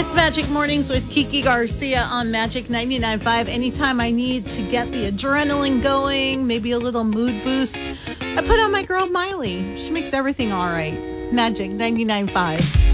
It's Magic Mornings with Kiki Garcia on Magic 99.5. Anytime I need to get the adrenaline going, maybe a little mood boost, I put on my girl Miley. She makes everything all right. Magic 99.5.